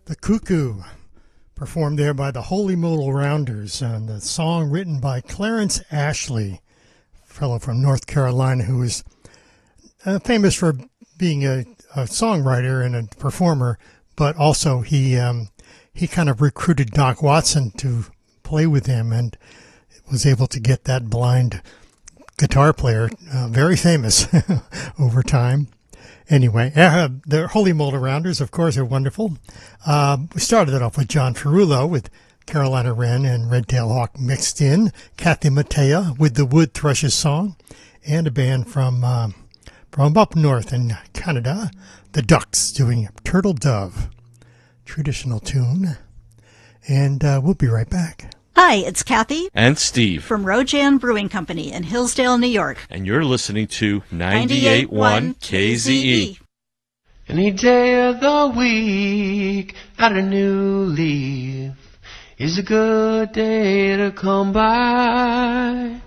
The Cuckoo, performed there by the Holy Modal Rounders, and the song written by Clarence Ashley, a fellow from North Carolina who is famous for being a songwriter and a performer, but also he kind of recruited Doc Watson to play with him and was able to get that blind guitar player very famous over time. Anyway, the Holy Modal Rounders, of course, are wonderful. We started it off with John Ferrulo with Carolina Wren and Red Tail Hawk mixed in, Kathy Mattea with the Wood Thrushes song, and a band from up north in Canada, the Ducks, doing Turtle Dove, traditional tune. And we'll be right back. Hi, it's Kathy. And Steve. From Rojan Brewing Company in Hillsdale, New York. And you're listening to 98.1 KZE. Any day of the week, add a new leaf, is a good day to come by.